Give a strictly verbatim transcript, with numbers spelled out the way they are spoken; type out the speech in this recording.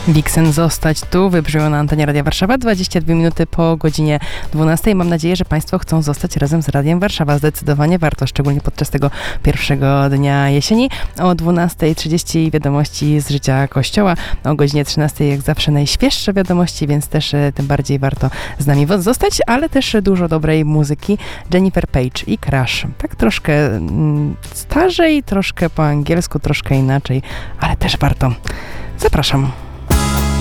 Vixen zostać tu wybrzmiał na antenie Radia Warszawa dwadzieścia dwie minuty po godzinie dwunastej. Mam nadzieję, że Państwo chcą zostać razem z Radiem Warszawa. Zdecydowanie warto, szczególnie podczas tego pierwszego dnia jesieni. O dwunasta trzydzieści wiadomości z życia Kościoła. O godzinie trzynastej jak zawsze najświeższe wiadomości, więc też e, tym bardziej warto z nami zostać, ale też dużo dobrej muzyki. Jennifer Page i Crash. Tak troszkę mm, starzej, troszkę po angielsku, troszkę inaczej, ale też warto. Zapraszam.